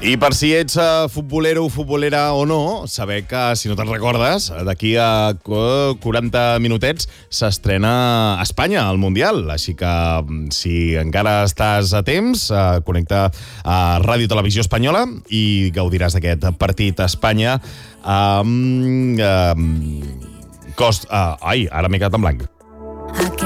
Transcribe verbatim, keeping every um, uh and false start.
I per si ets uh, futbolero o futbolera o no, saber que, si no te'n recordes, d'aquí a quaranta minutets s'estrena a Espanya, al Mundial. Així que, si encara estàs a temps, uh, connecta a Ràdio Televisió Espanyola i gaudiràs d'aquest partit a Espanya amb... Um, uh, cost... Uh, ai, ara m'he quedat en blanc.